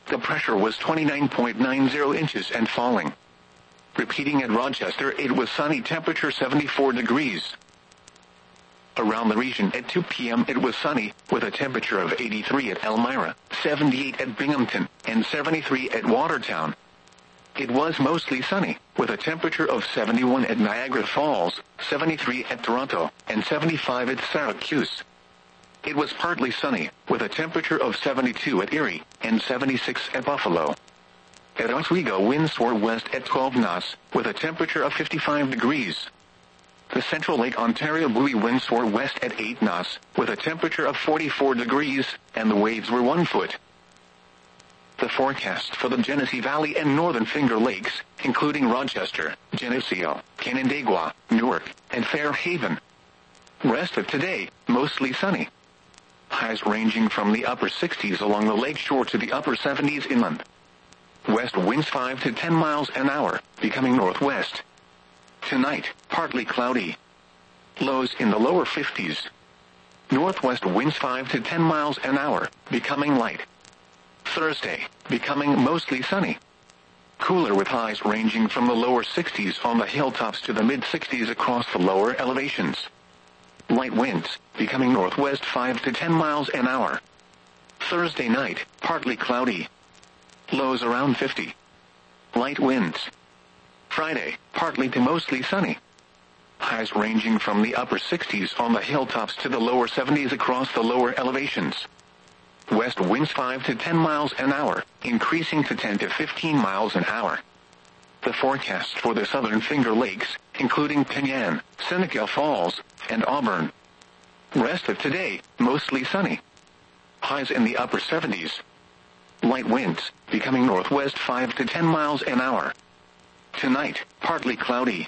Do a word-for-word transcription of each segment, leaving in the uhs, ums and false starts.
The pressure was twenty-nine point nine zero inches and falling. Repeating at Rochester, it was sunny, temperature seventy-four degrees. Around the region at two p m it was sunny, with a temperature of eighty-three at Elmira, seventy-eight at Binghamton, and seventy-three at Watertown. It was mostly sunny, with a temperature of seventy-one at Niagara Falls, seventy-three at Toronto, and seventy-five at Syracuse. It was partly sunny, with a temperature of seventy-two at Erie, and seventy-six at Buffalo. At Oswego, winds swore west at twelve knots, with a temperature of fifty-five degrees. The Central Lake Ontario buoy winds swore west at eight knots, with a temperature of forty-four degrees, and the waves were one foot. The forecast for the Genesee Valley and Northern Finger Lakes, including Rochester, Geneseo, Canandaigua, Newark, and Fairhaven. Rest of today, mostly sunny. Highs ranging from the upper sixties along the lakeshore to the upper seventies inland. West winds five to ten miles an hour, becoming northwest. Tonight, partly cloudy. Lows in the lower fifties. Northwest winds five to ten miles an hour, becoming light. Thursday, becoming mostly sunny. Cooler with highs ranging from the lower sixties on the hilltops to the mid-sixties across the lower elevations. Light winds, becoming northwest five to ten miles an hour. Thursday night, partly cloudy. Lows around fifty. Light winds. Friday, partly to mostly sunny. Highs ranging from the upper sixties on the hilltops to the lower seventies across the lower elevations. West winds five to ten miles an hour, increasing to ten to fifteen miles an hour. The forecast for the Southern Finger Lakes, including Penyan, Seneca Falls, and Auburn. Rest of today, mostly sunny. Highs in the upper seventies. Light winds, becoming northwest five to ten miles an hour. Tonight, partly cloudy.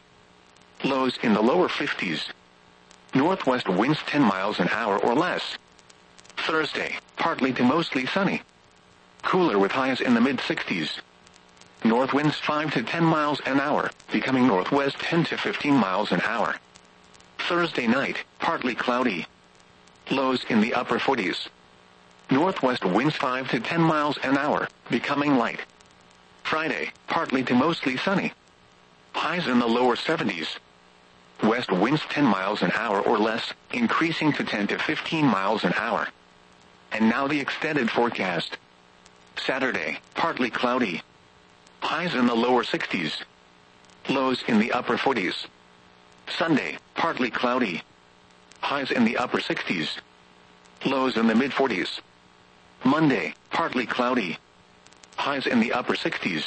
Lows in the lower fifties. Northwest winds ten miles an hour or less. Thursday, partly to mostly sunny. Cooler with highs in the mid-sixties. North winds five to ten miles an hour, becoming northwest ten to fifteen miles an hour. Thursday night, partly cloudy. Lows in the upper forties. Northwest winds five to ten miles an hour, becoming light. Friday, partly to mostly sunny. Highs in the lower seventies. West winds ten miles an hour or less, increasing to ten to fifteen miles an hour. And now the extended forecast. Saturday, partly cloudy. Highs in the lower sixties. Lows in the upper forties. Sunday, partly cloudy. Highs in the upper sixties. Lows in the mid-forties. Monday, partly cloudy. Highs in the upper sixties.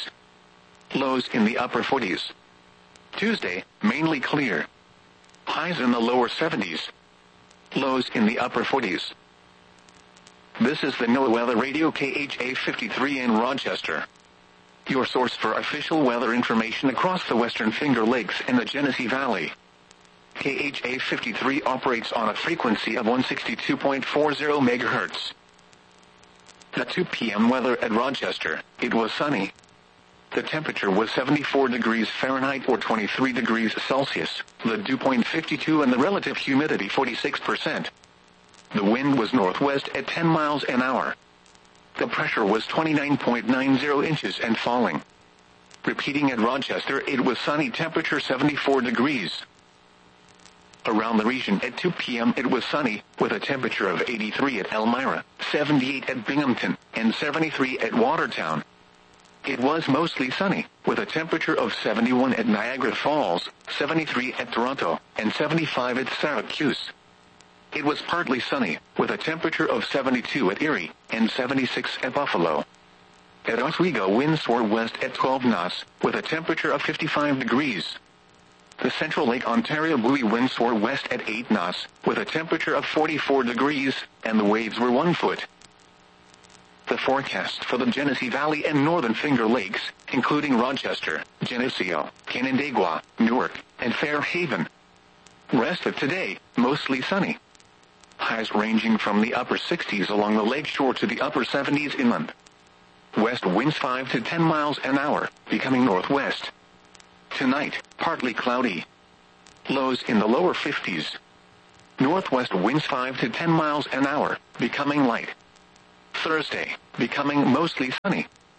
Lows in the upper forties. Tuesday, mainly clear. Highs in the lower seventies. Lows in the upper forties. This is the NOAA Weather Radio K H A fifty-three in Rochester. Your source for official weather information across the Western Finger Lakes and the Genesee Valley. K H A fifty-three operates on a frequency of one sixty-two point four zero megahertz. At two p m weather at Rochester, it was sunny. The temperature was seventy-four degrees Fahrenheit or twenty-three degrees Celsius, the dew point fifty-two and the relative humidity forty-six percent. The wind was northwest at ten miles an hour. The pressure was twenty-nine point nine zero inches and falling. Repeating at Rochester, it was sunny, temperature seventy-four degrees. Around the region at two p m it was sunny, with a temperature of eighty-three at Elmira, seventy-eight at Binghamton, and seventy-three at Watertown. It was mostly sunny, with a temperature of seventy-one at Niagara Falls, seventy-three at Toronto, and seventy-five at Syracuse. It was partly sunny, with a temperature of seventy-two at Erie, and seventy-six at Buffalo. At Oswego, winds swore west at twelve knots, with a temperature of fifty-five degrees. The Central Lake Ontario buoy winds swore west at eight knots, with a temperature of forty-four degrees, and the waves were one foot. The forecast for the Genesee Valley and Northern Finger Lakes, including Rochester, Geneseo, Canandaigua, Newark, and Fairhaven. Rest of today, mostly sunny. Highs ranging from the upper sixties along the lakeshore to the upper seventies inland. West winds five to ten miles an hour, becoming northwest. Tonight, partly cloudy. Lows in the lower fifties. Northwest winds five to ten miles an hour, becoming light. Thursday, becoming mostly sunny.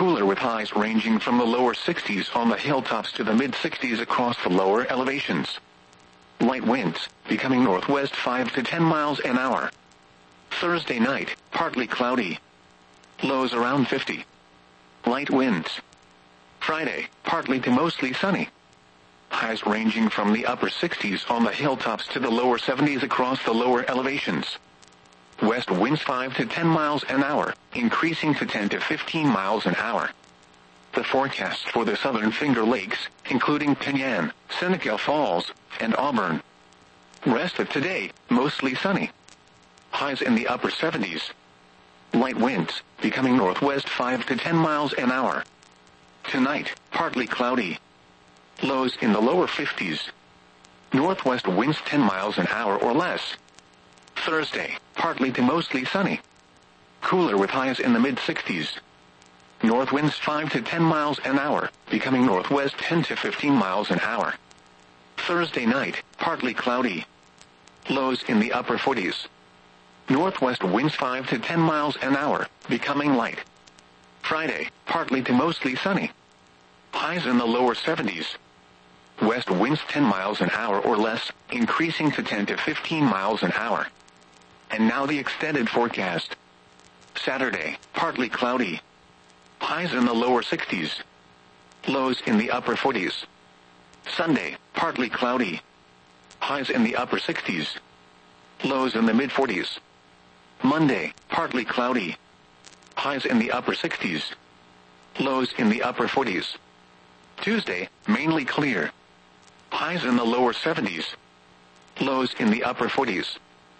cooler with highs ranging from the lower sixties on the hilltops to the mid-sixties across the lower elevations. Light winds, becoming northwest five to ten miles an hour. Thursday night, partly cloudy. Lows around fifty. Light winds. Friday, partly to mostly sunny. Highs ranging from the upper sixties on the hilltops to the lower seventies across the lower elevations. West winds five to ten miles an hour, increasing to ten to fifteen miles an hour. The forecast for the southern Finger Lakes, including Penyan, Seneca Falls, and Auburn. Rest of today, mostly sunny. Highs in the upper seventies. Light winds, becoming northwest five to ten miles an hour. Tonight, partly cloudy. Lows in the lower fifties. Northwest winds ten miles an hour or less. Thursday, partly to mostly sunny. Cooler with highs in the mid-sixties. North winds five to ten miles an hour, becoming northwest ten to fifteen miles an hour. Thursday night, partly cloudy. Lows in the upper forties. Northwest winds five to ten miles an hour, becoming light. Friday, partly to mostly sunny. Highs in the lower seventies. West winds ten miles an hour or less, increasing to ten to fifteen miles an hour. And now the extended forecast. Saturday, partly cloudy. Highs in the lower sixties. Lows in the upper forties. Sunday, partly cloudy. Highs in the upper sixties. Lows in the mid-forties. Monday, partly cloudy. Highs in the upper sixties. Lows in the upper forties. Tuesday, mainly clear. Highs in the lower seventies. Lows in the upper forties.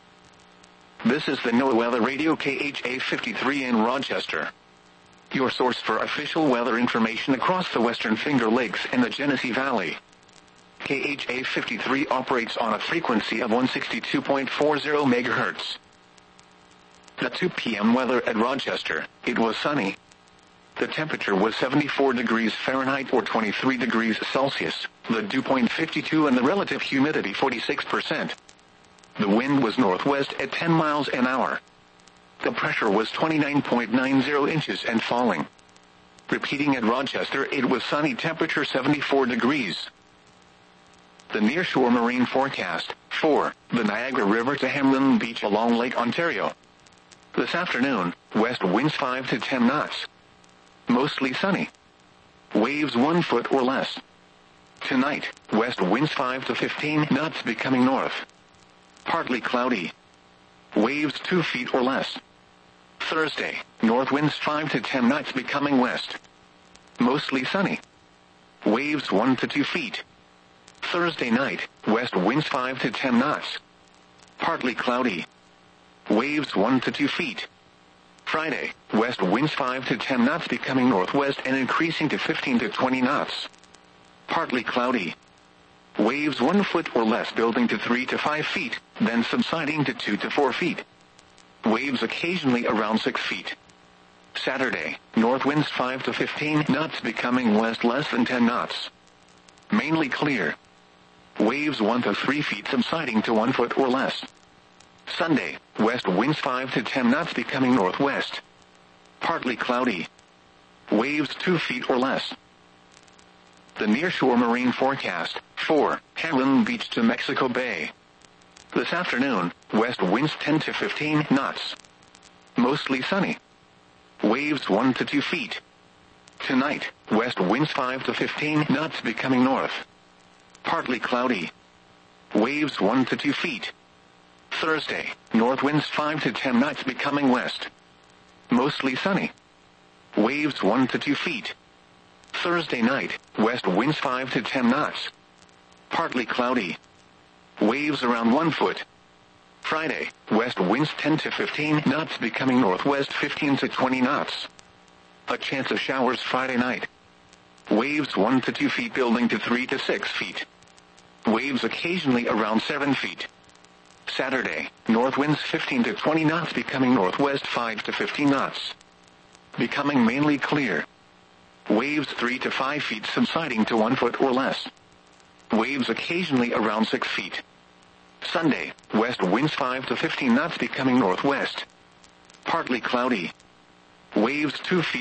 This is the NOAA Weather Radio K H A fifty-three in Rochester. Your source for official weather information across the western Finger Lakes and the Genesee Valley. K H A fifty-three operates on a frequency of one sixty-two point four zero megahertz. At two p.m. weather at Rochester, it was sunny. The temperature was seventy-four degrees Fahrenheit or twenty-three degrees Celsius, the dew point fifty-two and the relative humidity forty-six percent. The wind was northwest at ten miles an hour. The pressure was twenty-nine point nine zero inches and falling. Repeating at Rochester, it was sunny, temperature seventy-four degrees. The nearshore marine forecast, for the Niagara River to Hamlin Beach along Lake Ontario. This afternoon, west winds five to ten knots. Mostly sunny. Waves one foot or less. Tonight, west winds five to fifteen knots becoming north. Partly cloudy. Waves two feet or less. Thursday, north winds five to ten knots becoming west. Mostly sunny. Waves one to two feet. Thursday night, west winds five to ten knots. Partly cloudy. Waves one to two feet. Friday, west winds five to ten knots becoming northwest and increasing to fifteen to twenty knots. Partly cloudy. Waves one foot or less building to three to five feet, then subsiding to two to four feet. Waves occasionally around six feet. Saturday, north winds five to fifteen knots becoming west less than ten knots. Mainly clear. Waves one to three feet subsiding to one foot or less. Sunday, west winds five to ten knots becoming northwest. Partly cloudy. Waves two feet or less. The nearshore marine forecast, for Hamlin Beach to Mexico Bay. This afternoon, west winds ten to fifteen knots. Mostly sunny. Waves one to two feet. Tonight, west winds five to fifteen knots becoming north. Partly cloudy. Waves one to two feet. Thursday, north winds five to ten knots becoming west. Mostly sunny. Waves one to two feet. Thursday night, west winds five to ten knots. Partly cloudy. Waves around one foot. Friday, west winds ten to fifteen knots becoming northwest fifteen to twenty knots. A chance of showers Friday night. Waves one to two feet building to three to six feet. Waves occasionally around seven feet. Saturday, north winds fifteen to twenty knots becoming northwest five to fifteen knots. Becoming mainly clear. Waves three to five feet subsiding to one foot or less. Waves occasionally around six feet. Sunday, west winds five to fifteen knots becoming northwest. Partly cloudy. Waves two feet.